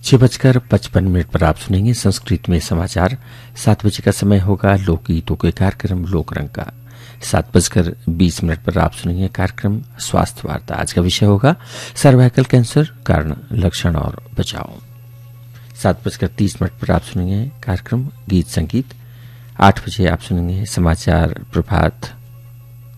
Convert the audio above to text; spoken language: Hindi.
6:55 पर आप सुनेंगे संस्कृत में समाचार। 7 बजे का समय होगा लोकगीतों के कार्यक्रम लोकरंग का। 7:20 पर आप सुनेंगे कार्यक्रम स्वास्थ्य वार्ता। आज का विषय होगा सर्वाइकल कैंसर, कारण, लक्षण और बचाव। 7:30 पर आप सुनेंगे कार्यक्रम गीत संगीत। 8 बजे आप सुनेंगे समाचार प्रभात